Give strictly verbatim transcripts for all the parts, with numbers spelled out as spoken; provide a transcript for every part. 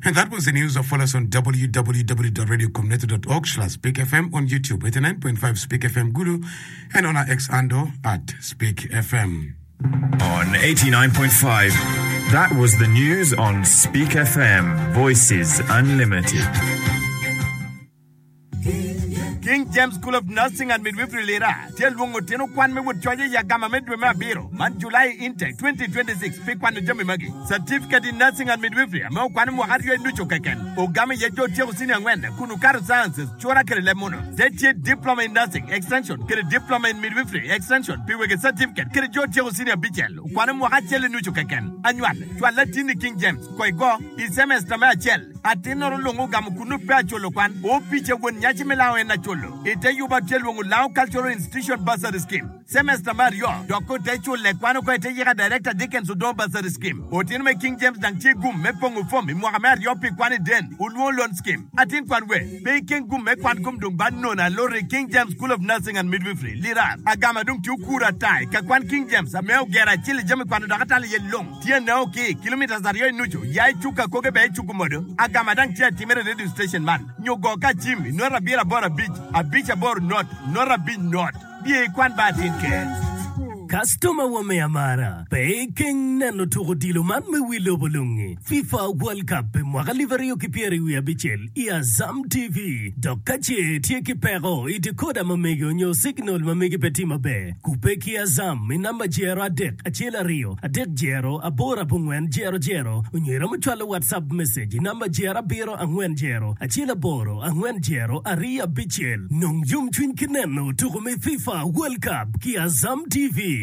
And that was the news. Follow us on w w w dot radio community dot org slash Speak F M, on YouTube, eighty-nine point five Speak F M Gulu, and on our X handle at Speak F M. On eighty-nine point five, that was the news on Speak F M, Voices Unlimited. King James School of Nursing and Midwifery Lira. Tell Wungo Tino Kwan me would charge ya Gamma Medwema Biro. Man July intake twenty twenty-six. Pick one Jimmy Maggie. Certificate in Nursing and Midwifery. Mo Kwanimo Hario Nucho Kaken. Ogami Yajo Tio Senior Wen. Kunukaru Sciences. Chora Lemono. Zeti Diploma in Nursing. Extension. Get a Diploma in Midwifery. Extension. Piwege Certificate. Get a Jojo Senior Bichel. Kwanimo Hachel Nucho Kaken. Annual. To Latini King James. Koigo. Is semester Machel. Atino Lungo Gamukunu Pacholo Kwan. O Picha when Yachimela and Nacholo. Ite yuba telwongu lao cultural institution bursary scheme. Semester Mario. Doko techu lekwano kwa ite yika director Dickens Udon bursary scheme. Otinu me King James dang chi gum me pongu fomi. Muhammad yopi kwani den. Uluo loan scheme. Atin kwanwe. Pei king gum me kwan gum dung ban nona lori King James School of Nursing and Midwifery. Lira. Agama dung tiu kura tai. Kakwan King James. Ameo gera chili jami kwanu dakatali ye long. Tia nao ki. Kilometers dario inucho. Yai chuka koke be chukumodo. Agama dang tia timere radio station man. Nyogoka chimi. Nora bira bora beach. A beach about not, not a beach not. Be a quan batin care. Customer wa me amara. Peking nano toko dilo man me wilo bolungi. FIFA World Cup mwaka liverio kipieri wia bichel. Ia Zam T V. Dokache tie kipero. Iti koda mamegi onyo signal mamegi petima be. Kupeki ya Zam. Minamba jero adek. Achela rio. Adek jero. Abora pungwen jero jero. Unyera mchwala WhatsApp message. Namba jera biro angwen jero. Achela boro. Angwen jero. Aria bichel. Nung yung twin kineno. Toko me FIFA World Cup. Kia Zam T V.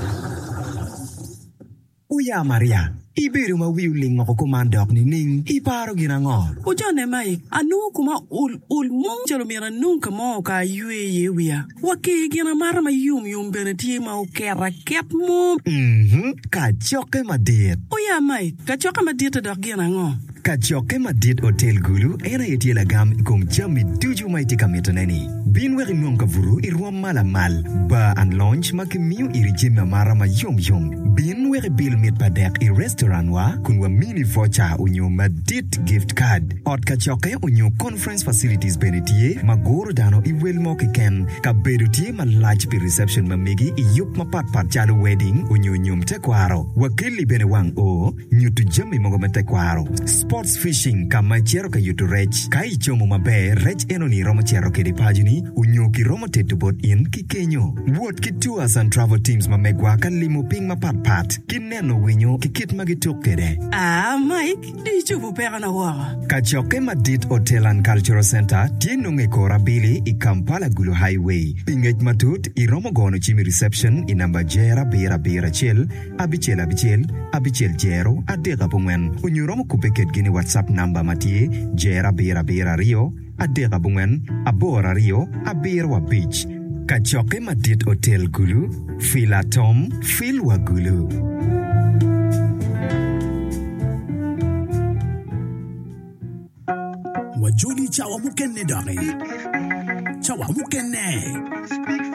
Uya Maria, ibiru ma wiuling ako kumandok ni Ning, iparo ginangor. Uja ne mai, anu kuma ul ul mong jalo mira nunca mo ka yue ye wia. Waki gina mara ma yum yum beneti ma ukera ket mo. Mhm, ka choke madit. Uya mai, ka choke madit dok ginangor. Kachoke Madit Hotel Gulu era yetiela gam kum jami tuju mai tika metoneni. Bin weri nonka vuru irwa mala mal. Ba and lunch makimiu iri jima mara ma yum yum. Bin weri bill mit padek i restaurant wa kunwa mini voucher unyo Madit gift card. Ot kachoke unyo conference facilities benetie magoro dano i welmo kiken. Ka bedutie ma large pi reception mamigi i yup ma pat pat jalo wedding unyo nyum tekwaro. Wakili bene wang o nyutu jami mogome tekwaro. Sports fishing kama chero ka yutu rech kai chomo mabe rech eno ni romo chero ke dipajini unyoki romo tetu bot in kikenyo what ki tours and travel teams mamegwa kan limo ping mapat pat kineno winyo kikit magitok kede. Ah Mike di chupu pera na wa Kachoke Madit Hotel and Cultural Center tieno ngekora bili i Kampala Gulu Highway pingej matut i romo gono chimi reception i namba jera bira bira chel abichel abichel abichel jero adega pungwen unyo romo kupeket gini WhatsApp number matie jera bira bira rio adega bungen abora rio abirwa beach Kachoke Madit Hotel Gulu Fila Tom Filwa Gulu. Wajuli chawa mukenne dare chawa mukenne